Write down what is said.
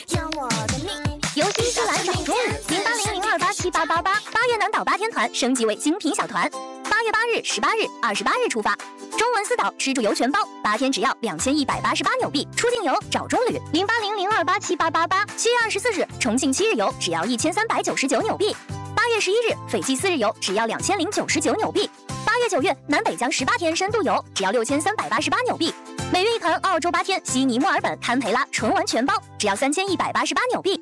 游新西兰找中日0800287888，8月南岛8天团升级为精品小团，8月8日、18日、28日出发。中文4岛吃住游全包，8天只要2188纽币。出境游找中旅0800287888，7月24日重庆7日游只要1399纽币。8月11日斐济4日游只要2099纽币。8月9日南北疆18天深度游只要6388纽币。每月一团澳洲8天悉尼、墨尔本、堪培拉纯玩全包只要3188纽币。